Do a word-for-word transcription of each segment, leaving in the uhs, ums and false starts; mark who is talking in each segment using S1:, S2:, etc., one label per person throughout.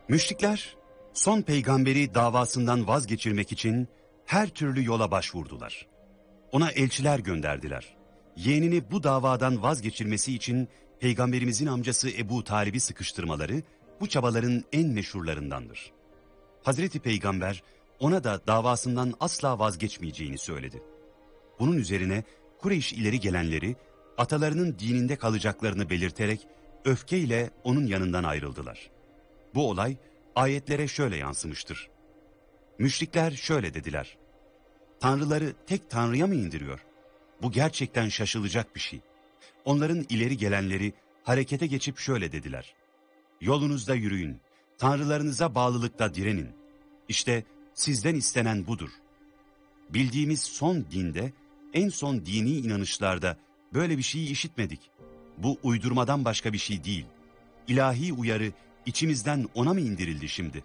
S1: Müşrikler son peygamberi davasından vazgeçirmek için her türlü yola başvurdular. Ona elçiler gönderdiler. Yeğenini bu davadan vazgeçirmesi için peygamberimizin amcası Ebu Talib'i sıkıştırmaları bu çabaların en meşhurlarındandır. Hazreti Peygamber ona da davasından asla vazgeçmeyeceğini söyledi. Bunun üzerine Kureyş ileri gelenleri atalarının dininde kalacaklarını belirterek öfkeyle onun yanından ayrıldılar. Bu olay ayetlere şöyle yansımıştır. Müşrikler şöyle dediler: Tanrıları tek Tanrı'ya mı indiriyor? Bu gerçekten şaşılacak bir şey. Onların ileri gelenleri harekete geçip şöyle dediler: Yolunuzda yürüyün, tanrılarınıza bağlılıkta direnin. İşte sizden istenen budur. Bildiğimiz son dinde, en son dini inanışlarda böyle bir şeyi işitmedik. Bu uydurmadan başka bir şey değil. İlahi uyarı içimizden ona mı indirildi şimdi?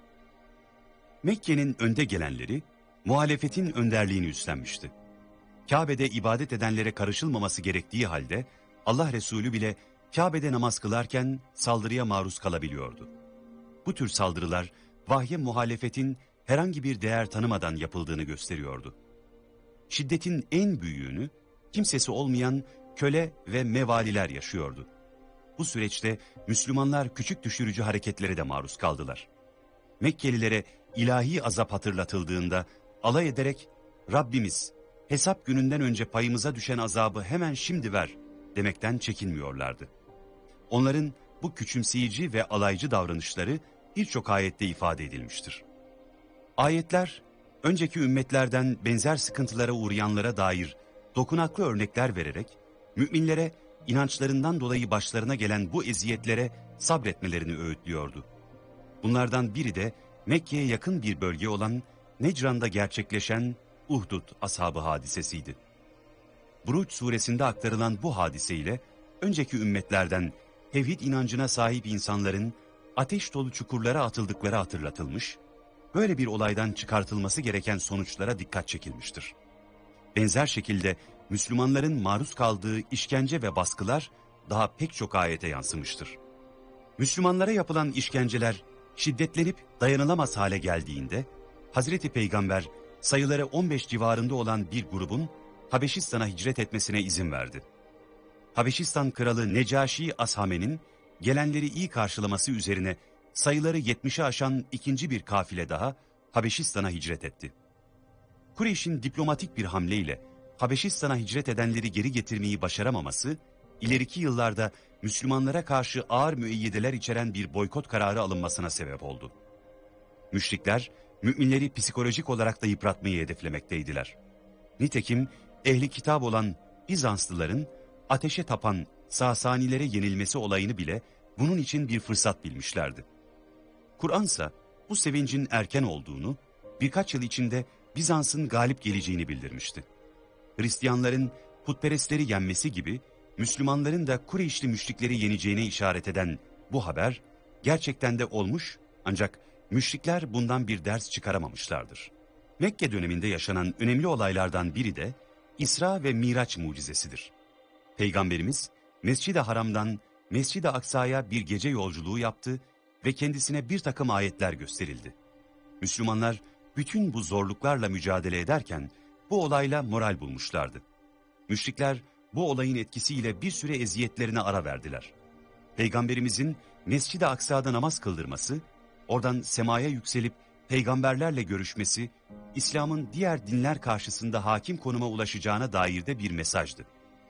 S1: Mekke'nin önde gelenleri muhalefetin önderliğini üstlenmişti. Kabe'de ibadet edenlere karışılmaması gerektiği halde Allah Resulü bile Kabe'de namaz kılarken saldırıya maruz kalabiliyordu. Bu tür saldırılar vahye muhalefetin herhangi bir değer tanımadan yapıldığını gösteriyordu. Şiddetin en büyüğünü kimsesi olmayan köle ve mevaliler yaşıyordu. Bu süreçte Müslümanlar küçük düşürücü hareketlere de maruz kaldılar. Mekkelilere ilahi azap hatırlatıldığında alay ederek Rabbimiz hesap gününden önce payımıza düşen azabı hemen şimdi ver demekten çekinmiyorlardı. Onların bu küçümseyici ve alaycı davranışları birçok ayette ifade edilmiştir. Ayetler önceki ümmetlerden benzer sıkıntılara uğrayanlara dair dokunaklı örnekler vererek müminlere inançlarından dolayı başlarına gelen bu eziyetlere sabretmelerini öğütlüyordu. Bunlardan biri de Mekke'ye yakın bir bölge olan Necran'da gerçekleşen Uhdud ashabı hadisesiydi. Buruç suresinde aktarılan bu hadiseyle önceki ümmetlerden tevhid inancına sahip insanların ateş dolu çukurlara atıldıkları hatırlatılmış, böyle bir olaydan çıkartılması gereken sonuçlara dikkat çekilmiştir. Benzer şekilde Müslümanların maruz kaldığı işkence ve baskılar daha pek çok ayete yansımıştır. Müslümanlara yapılan işkenceler şiddetlenip dayanılamaz hale geldiğinde Hazreti Peygamber sayıları on beş civarında olan bir grubun Habeşistan'a hicret etmesine izin verdi. Habeşistan kralı Necaşi Ashame'nin gelenleri iyi karşılaması üzerine sayıları yetmişi aşan ikinci bir kafile daha Habeşistan'a hicret etti. Kureyş'in diplomatik bir hamleyle Habeşistan'a hicret edenleri geri getirmeyi başaramaması, ileriki yıllarda Müslümanlara karşı ağır müeyyideler içeren bir boykot kararı alınmasına sebep oldu. Müşrikler, müminleri psikolojik olarak da yıpratmayı hedeflemekteydiler. Nitekim ehli kitap olan Bizanslıların ateşe tapan Sasanilere yenilmesi olayını bile bunun için bir fırsat bilmişlerdi. Kur'ansa bu sevincin erken olduğunu, birkaç yıl içinde Bizans'ın galip geleceğini bildirmişti. Hristiyanların putperestleri yenmesi gibi Müslümanların da Kureyşli müşrikleri yeneceğine işaret eden bu haber gerçekten de olmuş, ancak müşrikler bundan bir ders çıkaramamışlardır. Mekke döneminde yaşanan önemli olaylardan biri de İsra ve Miraç mucizesidir. Peygamberimiz Mescid-i Haram'dan Mescid-i Aksa'ya bir gece yolculuğu yaptı ve kendisine bir takım ayetler gösterildi. Müslümanlar bütün bu zorluklarla mücadele ederken bu olayla moral bulmuşlardı. Müşrikler bu olayın etkisiyle bir süre eziyetlerine ara verdiler. Peygamberimizin Mescid-i Aksa'da namaz kıldırması, oradan semaya yükselip peygamberlerle görüşmesi, İslam'ın diğer dinler karşısında hakim konuma ulaşacağına dair de bir mesajdı.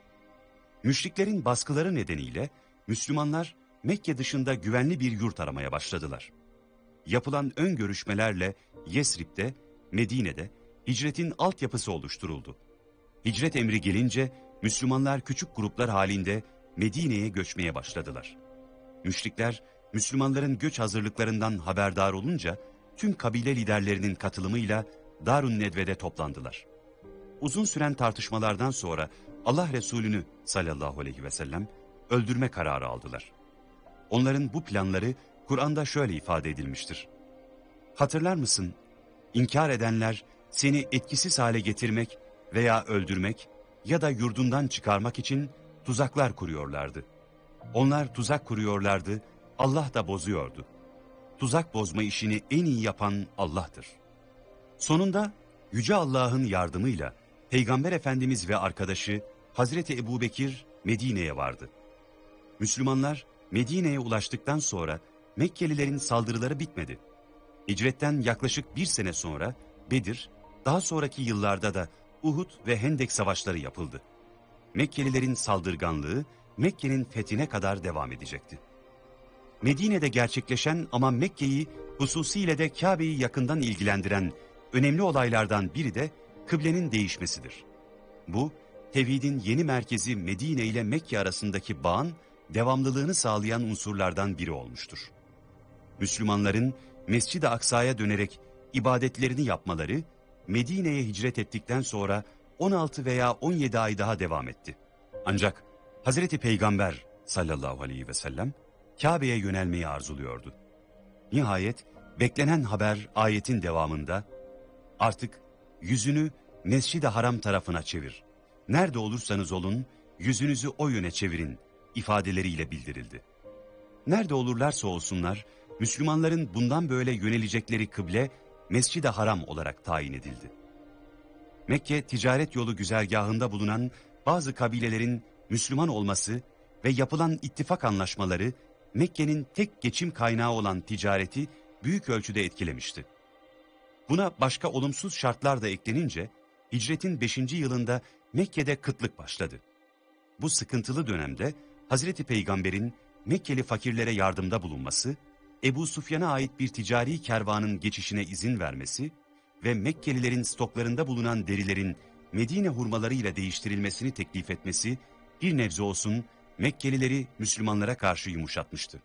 S1: Müşriklerin baskıları nedeniyle Müslümanlar Mekke dışında güvenli bir yurt aramaya başladılar. Yapılan ön görüşmelerle Yesrib'de, Medine'de hicretin altyapısı oluşturuldu. Hicret emri gelince Müslümanlar küçük gruplar halinde Medine'ye göçmeye başladılar. Müşrikler Müslümanların göç hazırlıklarından haberdar olunca tüm kabile liderlerinin katılımıyla Darun Nedve'de toplandılar. Uzun süren tartışmalardan sonra Allah Resulü'nü sallallahu aleyhi ve sellem öldürme kararı aldılar. Onların bu planları Kur'an'da şöyle ifade edilmiştir. Hatırlar mısın? İnkar edenler seni etkisiz hale getirmek veya öldürmek ya da yurdundan çıkarmak için tuzaklar kuruyorlardı. Onlar tuzak kuruyorlardı, Allah da bozuyordu. tuzak bozma işini en iyi yapan Allah'tır. Sonunda Yüce Allah'ın yardımıyla Peygamber Efendimiz ve arkadaşı Hazreti Ebubekir Medine'ye vardı. Müslümanlar Medine'ye ulaştıktan sonra Mekkelilerin saldırıları bitmedi. Hicretten yaklaşık bir sene sonra Bedir, daha sonraki yıllarda da Uhud ve Hendek savaşları yapıldı. Mekkelilerin saldırganlığı Mekke'nin fethine kadar devam edecekti. Medine'de gerçekleşen ama Mekke'yi hususiyle de Kabe'yi yakından ilgilendiren önemli olaylardan biri de kıblenin değişmesidir. Bu, tevhidin yeni merkezi Medine ile Mekke arasındaki bağın devamlılığını sağlayan unsurlardan biri olmuştur. Müslümanların Mescid-i Aksa'ya dönerek ibadetlerini yapmaları, Medine'ye hicret ettikten sonra on altı veya on yedi ay daha devam etti. Ancak Hazreti Peygamber sallallahu aleyhi ve sellem Kabe'ye yönelmeyi arzuluyordu. Nihayet beklenen haber ayetin devamında, "Artık yüzünü Mescid-i Haram tarafına çevir. Nerede olursanız olun yüzünüzü o yöne çevirin" ifadeleriyle bildirildi. Nerede olurlarsa olsunlar, Müslümanların bundan böyle yönelecekleri kıble Mescid-i Haram olarak tayin edildi. Mekke ticaret yolu güzergahında bulunan bazı kabilelerin Müslüman olması ve yapılan ittifak anlaşmaları Mekke'nin tek geçim kaynağı olan ticareti büyük ölçüde etkilemişti. Buna başka olumsuz şartlar da eklenince hicretin beşinci yılında Mekke'de kıtlık başladı. Bu sıkıntılı dönemde Hazreti Peygamber'in Mekkeli fakirlere yardımda bulunması, Ebu Sufyan'a ait bir ticari kervanın geçişine izin vermesi ve Mekkelilerin stoklarında bulunan derilerin Medine hurmalarıyla değiştirilmesini teklif etmesi bir nebze olsun Mekkelileri Müslümanlara karşı yumuşatmıştı.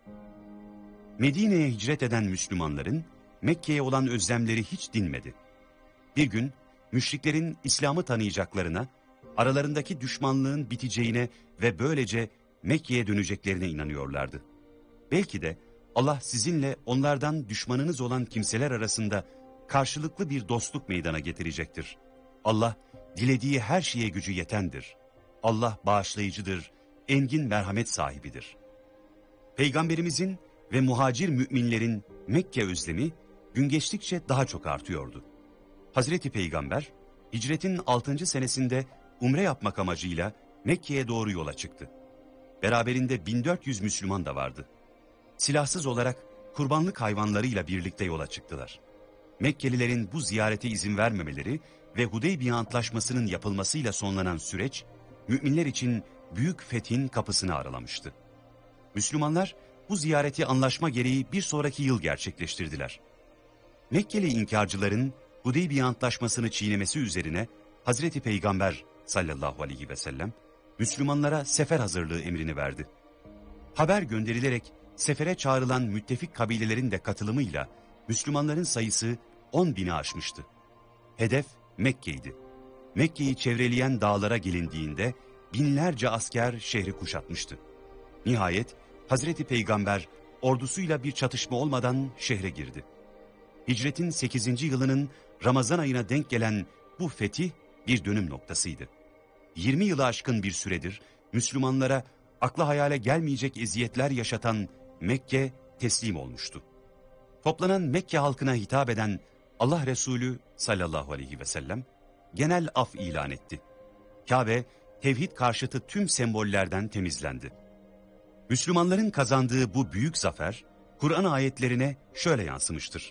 S1: Medine'ye hicret eden Müslümanların Mekke'ye olan özlemleri hiç dinmedi. Bir gün müşriklerin İslam'ı tanıyacaklarına, aralarındaki düşmanlığın biteceğine ve böylece Mekke'ye döneceklerine inanıyorlardı. Belki de Allah sizinle onlardan düşmanınız olan kimseler arasında karşılıklı bir dostluk meydana getirecektir. Allah dilediği her şeye gücü yetendir. Allah bağışlayıcıdır, engin merhamet sahibidir. Peygamberimizin ve muhacir müminlerin Mekke özlemi gün geçtikçe daha çok artıyordu. Hazreti Peygamber hicretin altıncı senesinde umre yapmak amacıyla Mekke'ye doğru yola çıktı. Beraberinde bin dört yüz Müslüman da vardı. Silahsız olarak kurbanlık hayvanlarıyla birlikte yola çıktılar. Mekkelilerin bu ziyarete izin vermemeleri ve Hudeybiye Antlaşması'nın yapılmasıyla sonlanan süreç, müminler için büyük fethin kapısını aralamıştı. Müslümanlar bu ziyareti anlaşma gereği bir sonraki yıl gerçekleştirdiler. Mekkeli inkarcıların Hudeybiye Antlaşması'nı çiğnemesi üzerine Hazreti Peygamber sallallahu aleyhi ve sellem Müslümanlara sefer hazırlığı emrini verdi. Haber gönderilerek sefere çağrılan müttefik kabilelerin de katılımıyla Müslümanların sayısı on bini aşmıştı. Hedef Mekke'ydi. Mekke'yi çevreleyen dağlara gelindiğinde binlerce asker şehri kuşatmıştı. Nihayet Hazreti Peygamber ordusuyla bir çatışma olmadan şehre girdi. Hicretin sekizinci yılının Ramazan ayına denk gelen bu fetih bir dönüm noktasıydı. yirmi yılı aşkın bir süredir Müslümanlara akla hayale gelmeyecek eziyetler yaşatan Mekke teslim olmuştu. Toplanan Mekke halkına hitap eden Allah Resulü sallallahu aleyhi ve sellem genel af ilan etti. Kabe tevhid karşıtı tüm sembollerden temizlendi. Müslümanların kazandığı bu büyük zafer Kur'an ayetlerine şöyle yansımıştır.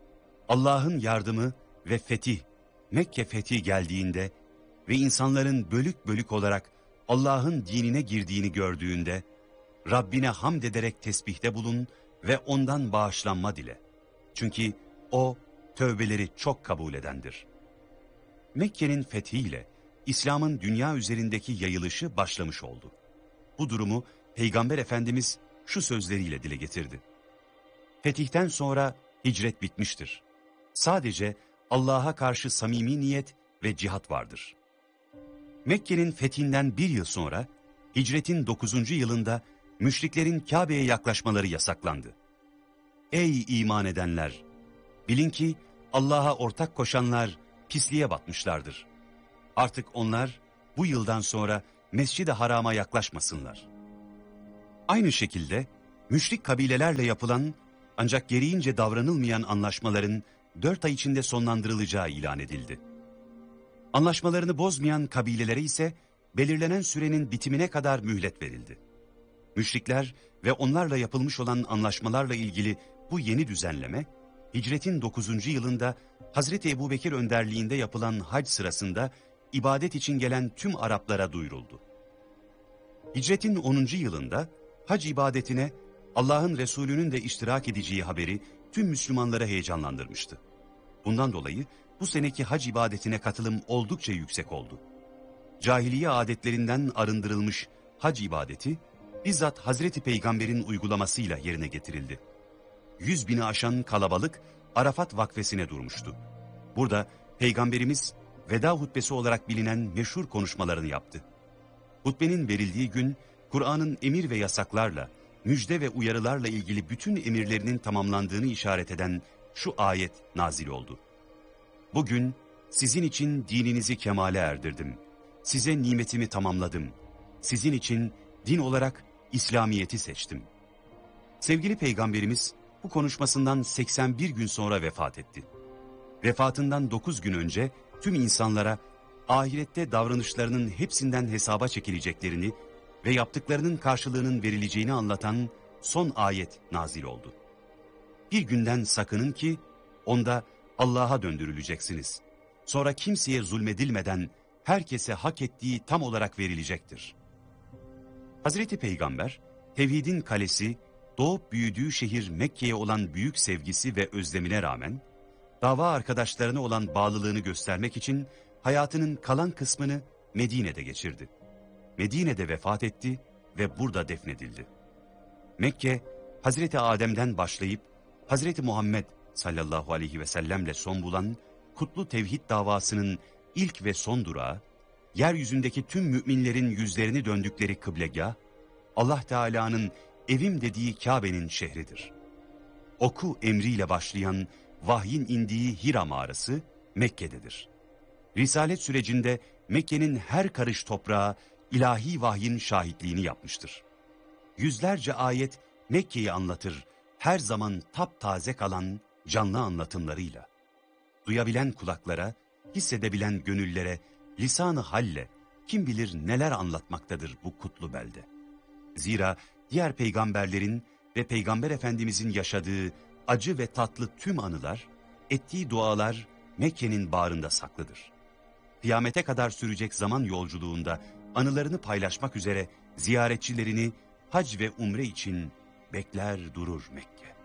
S1: Allah'ın yardımı ve fetih, Mekke fethi geldiğinde ve insanların bölük bölük olarak Allah'ın dinine girdiğini gördüğünde, Rabbine hamd ederek tesbihte bulun ve ondan bağışlanma dile. Çünkü o tövbeleri çok kabul edendir. Mekke'nin fethiyle İslam'ın dünya üzerindeki yayılışı başlamış oldu. Bu durumu Peygamber Efendimiz şu sözleriyle dile getirdi. Fetihten sonra hicret bitmiştir. Sadece Allah'a karşı samimi niyet ve cihat vardır. Mekke'nin fethinden bir yıl sonra hicretin dokuzuncu yılında müşriklerin Kabe'ye yaklaşmaları yasaklandı. Ey iman edenler! Bilin ki Allah'a ortak koşanlar pisliğe batmışlardır. Artık onlar bu yıldan sonra Mescid-i Haram'a yaklaşmasınlar. Aynı şekilde müşrik kabilelerle yapılan Ancak gereğince davranılmayan anlaşmaların dört ay içinde sonlandırılacağı ilan edildi. Anlaşmalarını bozmayan kabilelere ise belirlenen sürenin bitimine kadar mühlet verildi. Müşrikler ve onlarla yapılmış olan anlaşmalarla ilgili bu yeni düzenleme, hicretin dokuzuncu yılında Hazreti Ebubekir önderliğinde yapılan hac sırasında ibadet için gelen tüm Araplara duyuruldu. Hicretin onuncu yılında hac ibadetine Allah'ın Resulü'nün de iştirak edeceği haberi tüm Müslümanları heyecanlandırmıştı. Bundan dolayı bu seneki hac ibadetine katılım oldukça yüksek oldu. Cahiliye adetlerinden arındırılmış hac ibadeti, bizzat Hazreti Peygamber'in uygulamasıyla yerine getirildi. Yüz bini aşan kalabalık Arafat vakfesine durmuştu. Burada Peygamberimiz veda hutbesi olarak bilinen meşhur konuşmalarını yaptı. Hutbenin verildiği gün Kur'an'ın emir ve yasaklarla, müjde ve uyarılarla ilgili bütün emirlerinin tamamlandığını işaret eden şu ayet nazil oldu. Bugün sizin için dininizi kemale erdirdim. Size nimetimi tamamladım. Sizin için din olarak İslamiyet'i seçtim. Sevgili Peygamberimiz bu konuşmasından seksen bir gün sonra vefat etti. Vefatından dokuz gün önce tüm insanlara ahirette davranışlarının hepsinden hesaba çekileceklerini ve yaptıklarının karşılığının verileceğini anlatan son ayet nazil oldu. Bir günden sakının ki onda Allah'a döndürüleceksiniz. Sonra kimseye zulmedilmeden herkese hak ettiği tam olarak verilecektir. Hazreti Peygamber, tevhidin kalesi, doğup büyüdüğü şehir Mekke'ye olan büyük sevgisi ve özlemine rağmen, dava arkadaşlarına olan bağlılığını göstermek için hayatının kalan kısmını Medine'de geçirdi. Medine'de vefat etti ve burada defnedildi. Mekke, Hazreti Adem'den başlayıp Hazreti Muhammed sallallahu aleyhi ve sellemle son bulan kutlu tevhid davasının ilk ve son durağı, yeryüzündeki tüm müminlerin yüzlerini döndükleri kıblegah, Allah Teala'nın evim dediği Kabe'nin şehridir. Oku emriyle başlayan vahyin indiği Hira mağarası Mekke'dedir. Risalet sürecinde Mekke'nin her karış toprağı ilahi vahyin şahitliğini yapmıştır. Yüzlerce ayet Mekke'yi anlatır, her zaman taptaze kalan canlı anlatımlarıyla. Duyabilen kulaklara, hissedebilen gönüllere, lisan-ı halle kim bilir neler anlatmaktadır bu kutlu belde. Zira diğer peygamberlerin ve Peygamber Efendimizin yaşadığı acı ve tatlı tüm anılar, ettiği dualar Mekke'nin bağrında saklıdır. Kıyamete kadar sürecek zaman yolculuğunda anılarını paylaşmak üzere ziyaretçilerini hac ve umre için bekler durur Mekke.